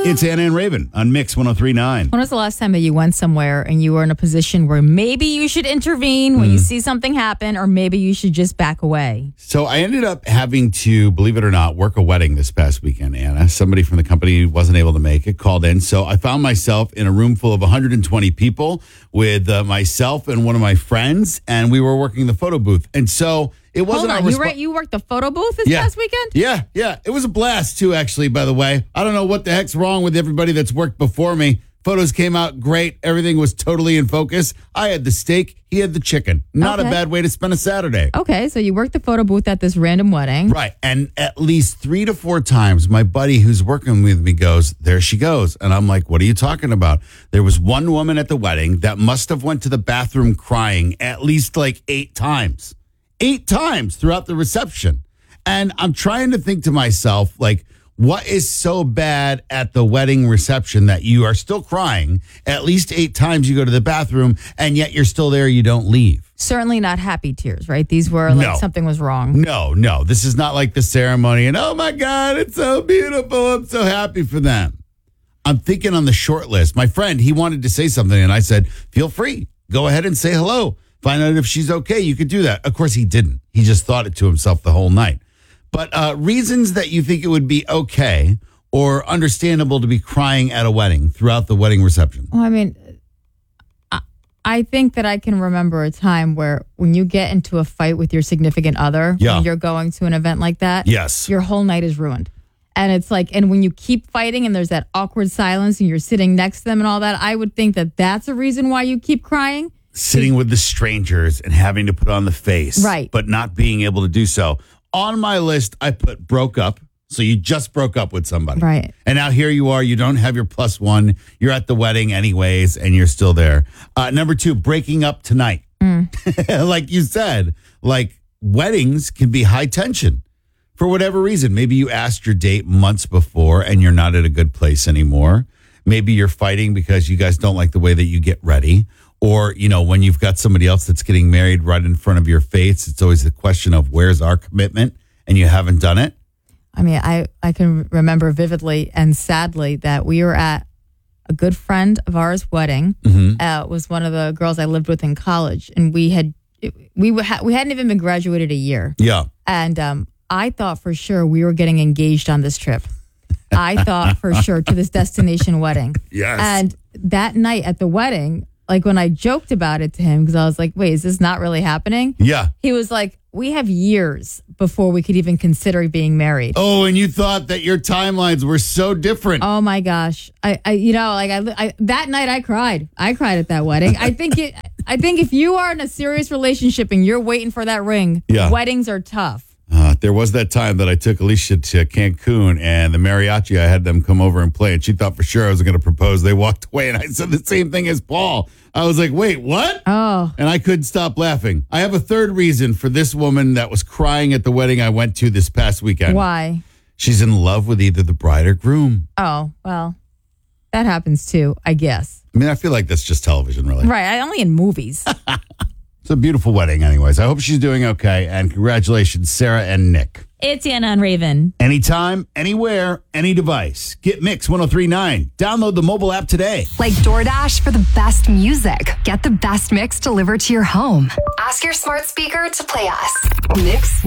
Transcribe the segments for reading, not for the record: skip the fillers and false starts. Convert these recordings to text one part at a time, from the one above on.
It's Anna and Raven on Mix 103.9. When was the last time that you went somewhere and you were in a position where maybe you should intervene when you see something happen, or maybe you should just back away? So I ended up having to, believe it or not, work a wedding this past weekend, Anna. Somebody from the company wasn't able to make it, called in. So I found myself in a room full of 120 people with myself and one of my friends, and we were working the photo booth. And so it wasn't Hold on, you worked the photo booth this past weekend? Yeah. It was a blast, too, actually, by the way. I don't know what the heck's wrong with everybody that's worked before me. Photos came out great. Everything was totally in focus. I had the steak. He had the chicken. Not a bad way to spend a Saturday. Okay, so you worked the photo booth at this random wedding. Right. And at least 3 to 4 times, my buddy who's working with me goes, there she goes. And I'm like, what are you talking about? There was one woman at the wedding that must have went to the bathroom crying at least like 8 times. 8 times throughout the reception. And I'm trying to think to myself, like, what is so bad at the wedding reception that you are still crying at least 8 times you go to the bathroom and yet you're still there, you don't leave? Certainly not happy tears, right? These were like something was wrong. No. This is not like the ceremony and, oh my God, it's so beautiful. I'm so happy for them. I'm thinking on the short list. My friend, he wanted to say something and I said, feel free. Go ahead and say hello. Find out if she's okay. You could do that. Of course, he didn't. He just thought it to himself the whole night. But reasons that you think it would be okay or understandable to be crying at a wedding throughout the wedding reception? Well, I mean, I think that I can remember a time where when you get into a fight with your significant other, when you're going to an event like that, your whole night is ruined. And it's like, and when you keep fighting and there's that awkward silence and you're sitting next to them and all that, I would think that that's a reason why you keep crying. Sitting with the strangers and having to put on the face, right, but not being able to do so. On my list, I put broke up. So you just broke up with somebody. Right. And now here you are. You don't have your +1. You're at the wedding anyways, and you're still there. Number 2, breaking up tonight. Like you said, like weddings can be high tension for whatever reason. Maybe you asked your date months before and you're not at a good place anymore. Maybe you're fighting because you guys don't like the way that you get ready. Or, you know, when you've got somebody else that's getting married right in front of your face, it's always the question of where's our commitment and you haven't done it. I mean, I can remember vividly and sadly that we were at a good friend of ours' wedding. It was one of the girls I lived with in college. And we hadn't even been graduated a year. Yeah. And I thought for sure we were getting engaged on this trip. I thought for sure to this destination wedding. Yes. And that night at the wedding, like when I joked about it to him, because I was like, wait, is this not really happening? Yeah. He was like, we have years before we could even consider being married. Oh, and you thought that your timelines were so different. Oh my gosh. I that night I cried. I cried at that wedding. I think if you are in a serious relationship and you're waiting for that ring, weddings are tough. There was that time that I took Alicia to Cancun and the mariachi, I had them come over and play, and she thought for sure I was going to propose. They walked away and I said the same thing as Paul. I was like, wait, what? Oh. And I couldn't stop laughing. I have a third reason for this woman that was crying at the wedding I went to this past weekend. Why? She's in love with either the bride or groom. Oh, well, that happens too, I guess. I mean, I feel like that's just television, really. Right, only in movies. It's a beautiful wedding anyways. I hope she's doing okay. And congratulations, Sarah and Nick. It's Anna and Raven. Anytime, anywhere, any device. Get Mix 103.9. Download the mobile app today. Like DoorDash for the best music. Get the best mix delivered to your home. Ask your smart speaker to play us. Mix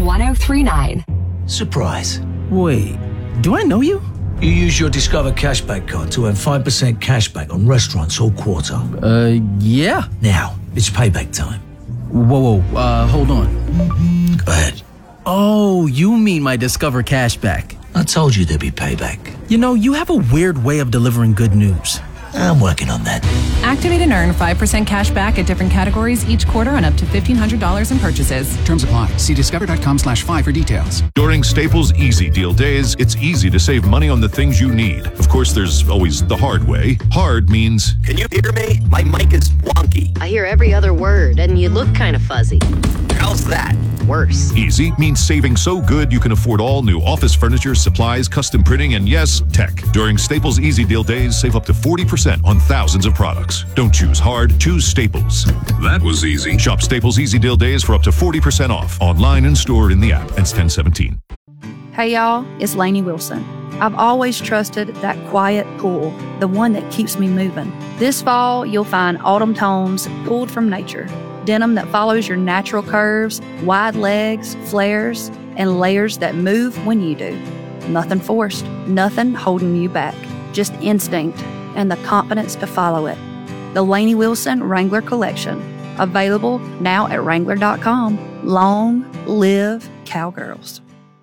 103.9. Surprise. Wait, do I know you? You use your Discover Cashback card to earn 5% cashback on restaurants all quarter. Yeah. Now, it's payback time. Whoa, hold on. Go ahead. Oh, you mean my Discover Cashback. I told you there'd be payback. You know, you have a weird way of delivering good news. I'm working on that. Activate and earn 5% cash back at different categories each quarter on up to $1,500 in purchases. Terms apply. See discover.com/5 for details. During Staples Easy Deal Days, it's easy to save money on the things you need. Of course, there's always the hard way. Hard means... Can you hear me? My mic is wonky. I hear every other word, and you look kind of fuzzy. How's that? Worse. Easy means saving so good you can afford all new office furniture, supplies, custom printing, and yes, tech. During Staples Easy Deal Days, save up to 40% on thousands of products. Don't choose hard, choose Staples. That was easy. Shop Staples Easy Deal Days for up to 40% off. Online and stored in the app. Ends 10/17. Hey y'all, it's Lainey Wilson. I've always trusted that quiet pull, the one that keeps me moving. This fall, you'll find autumn tones pulled from nature. Denim that follows your natural curves, wide legs, flares, and layers that move when you do. Nothing forced, nothing holding you back. Just instinct and the confidence to follow it. The Lainey Wilson Wrangler Collection. Available now at Wrangler.com. Long live Cowgirls.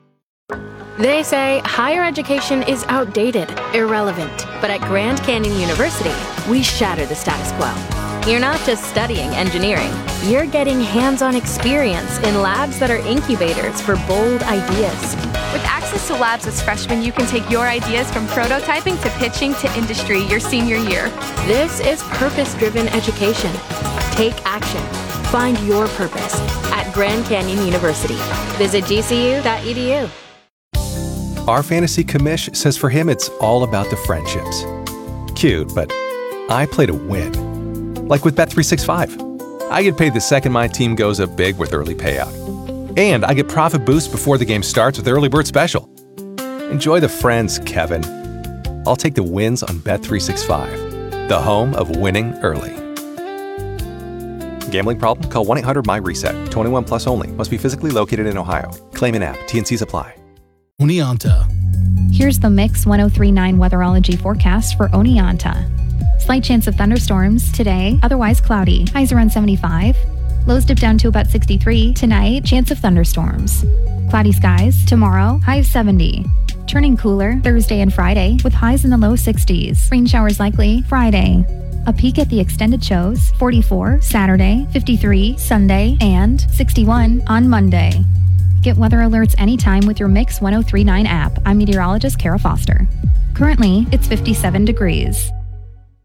They say higher education is outdated, irrelevant. But at Grand Canyon University, we shatter the status quo. You're not just studying engineering. You're getting hands-on experience in labs that are incubators for bold ideas. With access to labs as freshmen, you can take your ideas from prototyping to pitching to industry your senior year. This is purpose-driven education. Take action. Find your purpose at Grand Canyon University. Visit gcu.edu. Our fantasy commish says for him it's all about the friendships. Cute, but I play to win. Like with Bet365. I get paid the second my team goes up big with early payout. And I get profit boost before the game starts with Early Bird Special. Enjoy the friends, Kevin. I'll take the wins on Bet365, the home of winning early. Gambling problem? Call 1-800-MY-RESET. 21 plus only. Must be physically located in Ohio. Claim an app. T&Cs apply. Oneonta. Here's the Mix 1039 weatherology forecast for Oneonta. Slight chance of thunderstorms today, otherwise cloudy. Highs around 75. Lows dip down to about 63. Tonight, chance of thunderstorms. Cloudy skies tomorrow, high of 70. Turning cooler Thursday and Friday with highs in the low 60s. Rain showers likely Friday. A peek at the extended shows, 44 Saturday, 53 Sunday, and 61 on Monday. Get weather alerts anytime with your Mix 1039 app. I'm meteorologist Kara Foster. Currently, it's 57 degrees.